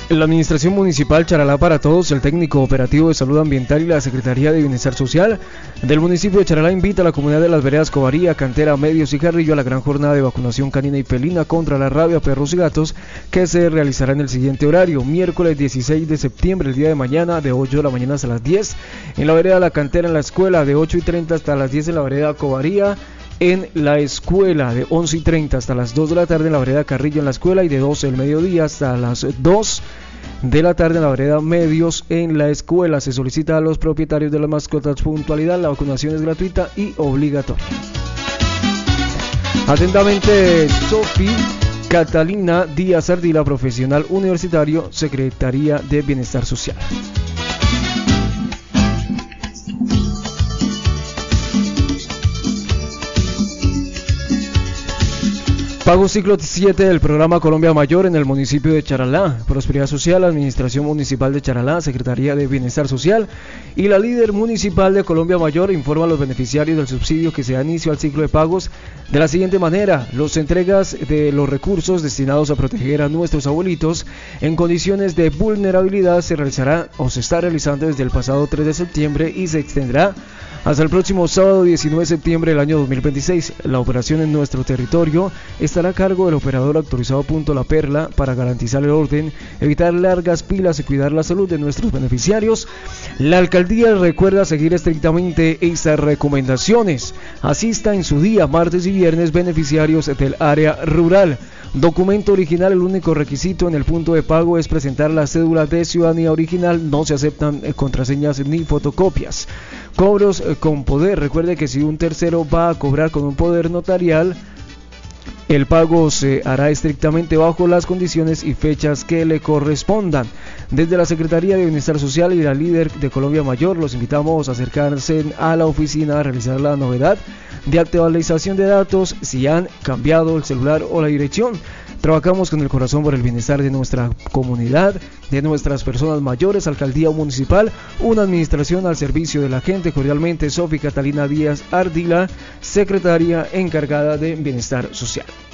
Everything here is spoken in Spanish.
La Administración Municipal Charalá para Todos, el Técnico Operativo de Salud Ambiental y la Secretaría de Bienestar Social del municipio de Charalá invita a la comunidad de las veredas Covaría, Cantera, Medios y Carrillo a la gran jornada de vacunación canina y felina contra la rabia, perros y gatos que se realizará en el siguiente horario: miércoles 16 de septiembre, el día de mañana, de 8 de la mañana hasta las 10 en la vereda La Cantera en la escuela, de 8:30 hasta las 10 en la vereda Covaría en la escuela, de 11:30 hasta las 2 de la tarde en la vereda Carrillo en la escuela y de 12 del mediodía hasta las 2 de la tarde en la vereda Medios en la escuela. Se solicita a los propietarios de las mascotas puntualidad. La vacunación es gratuita y obligatoria. Atentamente, Sofi Catalina Díaz Ardila, profesional universitario, Secretaría de Bienestar Social. Pago ciclo 7 del programa Colombia Mayor en el municipio de Charalá. Prosperidad Social, Administración Municipal de Charalá, Secretaría de Bienestar Social y la líder municipal de Colombia Mayor informa a los beneficiarios del subsidio que se da inicio al ciclo de pagos de la siguiente manera: las entregas de los recursos destinados a proteger a nuestros abuelitos en condiciones de vulnerabilidad se realizará o se está realizando desde el pasado 3 de septiembre y se extenderá hasta el próximo sábado 19 de septiembre del año 2026. La operación en nuestro territorio estará a cargo del operador autorizado Punto La Perla para garantizar el orden, evitar largas pilas y cuidar la salud de nuestros beneficiarios. La alcaldía recuerda seguir estrictamente estas recomendaciones. Asista en su día, martes y viernes, beneficiarios del área rural. Documento original: el único requisito en el punto de pago es presentar la cédula de ciudadanía original, no se aceptan contraseñas ni fotocopias. Cobros con poder: recuerde que si un tercero va a cobrar con un poder notarial, el pago se hará estrictamente bajo las condiciones y fechas que le correspondan. Desde la Secretaría de Bienestar Social y la líder de Colombia Mayor, los invitamos a acercarse a la oficina a realizar la novedad de actualización de datos si han cambiado el celular o la dirección. Trabajamos con el corazón por el bienestar de nuestra comunidad, de nuestras personas mayores. Alcaldía Municipal, una administración al servicio de la gente. Cordialmente, Sofi Catalina Díaz Ardila, secretaria encargada de Bienestar Social.